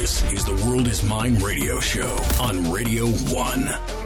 This is the World is Mine radio show on Radio 1.